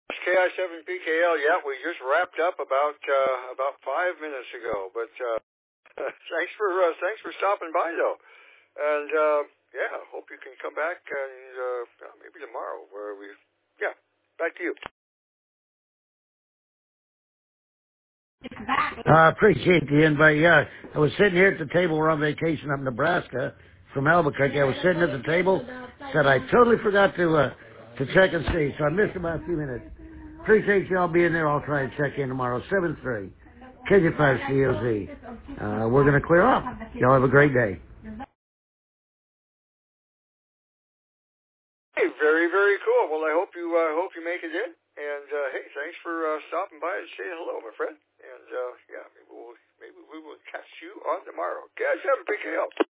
KI7PKL. Yeah, we just wrapped up about 5 minutes ago. But thanks for stopping by though. And yeah, hope you can come back and maybe tomorrow. Back to you. I appreciate the invite. Yeah, I was sitting here at the table. We're on vacation up in Nebraska from Albuquerque. I was sitting at the table. Said I totally forgot to check and see, so I missed about a few minutes. Appreciate y'all being there. I'll try and check in tomorrow. 7-3. KJ5COZ. We're gonna clear off. Y'all have a great day. Hey, very, very cool. Well, I hope you make it in. And hey, thanks for stopping by and saying hello, my friend. And yeah, maybe we will catch you on tomorrow. Guys, have a big day.